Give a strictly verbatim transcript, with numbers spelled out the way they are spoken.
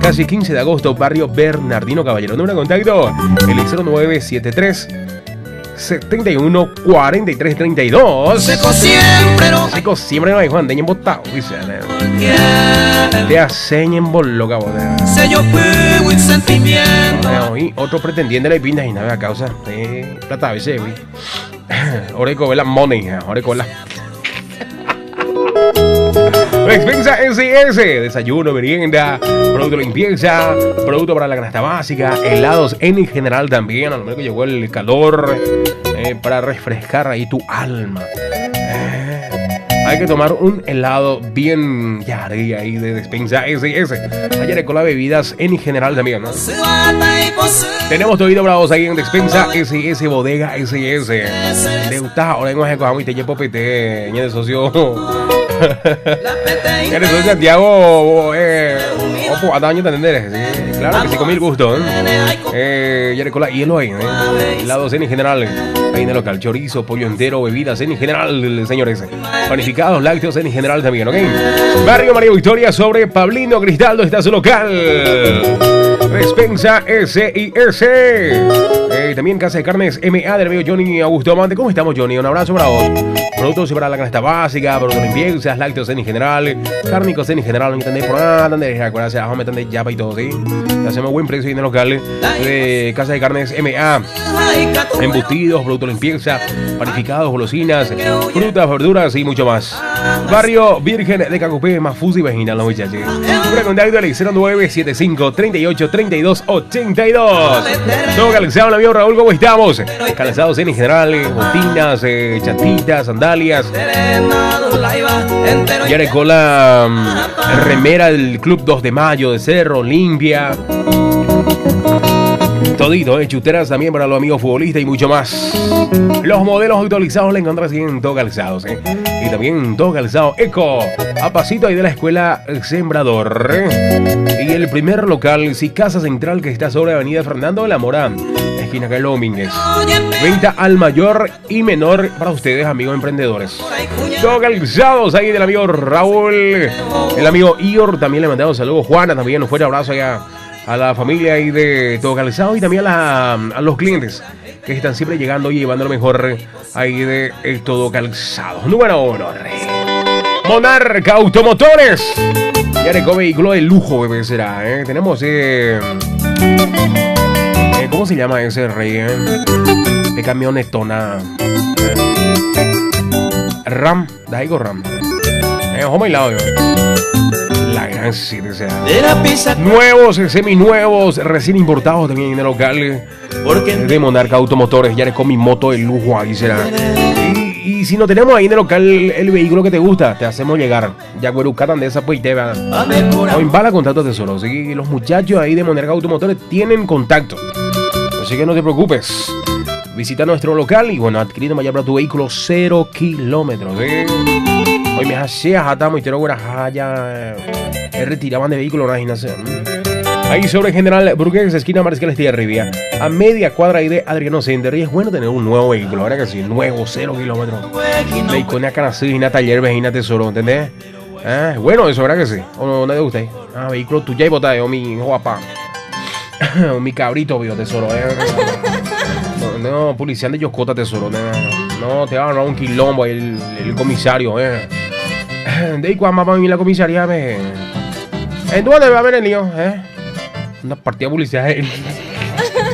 casi quince de agosto, barrio Bernardino Caballero. Número de contacto, el cero nueve siete tres, setenta y uno, cuarenta y tres, treinta y dos. Seco siempre no. Seco siempre no hay Juan, deñen botado, dice. Te aseñen bolo, cabrón. Se yo fuego y sentimiento. Y otro pretendiente le pinta y nada a causa. Eh, plata a veces, güey. Ahora hay que ver la money, ahora hay que ver la. Despensa S S, desayuno, merienda, producto de limpieza, producto para la canasta básica, helados en general también, a lo mejor que llegó el calor, eh, para refrescar ahí tu alma. Eh, hay que tomar un helado bien yari ahí de Despensa S S. Ayer con las bebidas en general también, ¿no? Tenemos todo bravos ahí en Despensa S S, Bodega S S. De usted, ahora en Oaxaca, y te llevo pete, ñe de socio. Eres soy Santiago, eh, opo, a daño de entender, sí, claro que sí, con mil gusto, ¿eh? Eh, ya con la hielo ahí, ¿eh? Helados en general, ahí en el local, chorizo, pollo entero, bebidas en general, señores, panificados, lácteos en general también, ¿ok? Barrio María Victoria sobre Pablino Cristaldo está su local. Despensa S I S. Eh, también Casa de Carnes M A del amigo Johnny Augusto Amante. ¿Cómo estamos, Johnny? Un abrazo para vos. Productos para la canasta básica, productos de limpieza, lácteos en general, cárnicos en general, ¿me entendéis? Por nada, ¿entendéis? Acuérdense, abajo me entendéis yapa y todo, ¿sí? Hacemos buen precio en el local de Casa de Carnes M A. Embutidos, productos de limpieza, panificados, golosinas, frutas, verduras y mucho más. Barrio Virgen de Cacupé, Mafuz y Vejina, los muchachos. Una contacto al cero nueve siete cinco, treinta y ocho, treinta y dos, ochenta y dos. Todo calzado, el amigo Raúl, ¿cómo estamos? Calzados en general, botinas, eh, chantitas, sandalias. Ya con la um, remera del Club dos de Mayo de Cerro, limpia. Todito, eh, chuteras también para los amigos futbolistas y mucho más. Los modelos actualizados le encontrás en Todo Calzados, eh. Y también Todo Calzado Eco, a pasito ahí de la escuela Sembrador, eh. Y el primer local, sí, Casa Central, que está sobre Avenida Fernando de la Mora, esquina Carlos Domínguez. Venta al mayor y menor para ustedes, amigos emprendedores. Todo Calzados ahí del amigo Raúl, el amigo Ior, también le mandamos saludos. Juana, también un fuerte abrazo allá a la familia ahí de Todo Calzado y también a, la, a los clientes que están siempre llegando y llevando lo mejor ahí de el Todo Calzado. Número uno, Monarca Automotores. Ya le vehículo de lujo, bebé, será, ¿eh? Tenemos, eh, eh, ¿cómo se llama ese rey, eh? De camionetona. Eh, Ram, Daigo Ram. Eh, ojo bailado, yo. La gran city, o sea. Nuevos, seminuevos, recién importados también en el local de Monarca Automotores. Ya le con mi moto de lujo ahí será. Y, y si no tenemos ahí en el local el, el vehículo que te gusta, te hacemos llegar. Ya Guerucatan de esa pues te va. O en bala contacto tesoro. ¿Sí? Los muchachos ahí de Monarca Automotores tienen contacto. Así que no te preocupes. Visita nuestro local y bueno, adquiriendo mayor para tu vehículo cero kilómetros. ¿Sí? Hoy me hacía jatamo y te lo ya retiraban de vehículo una gimnasia. Ahí sobre General Burgués, esquina Mariscal de Rivia, a media cuadra ahí de Adriano Center. Y es bueno tener un nuevo vehículo, ahora que sí, nuevo, cero kilómetros. De icona canacina, taller, vejina, tesoro, ¿entendés? Ah, bueno, eso, ¿verdad que sí? ¿O no, no te gusta? Ah, vehículo tuyo y botado, mi guapa. O mi cabrito, vio, tesoro, eh. No, no, policía de Yoscota, tesoro, no, no, te va a ganar un quilombo ahí el, el comisario, eh. De ahí cuando va a venir la comisaría, me. ¿En dónde va a haber el lío, eh? Una partida de policía, eh.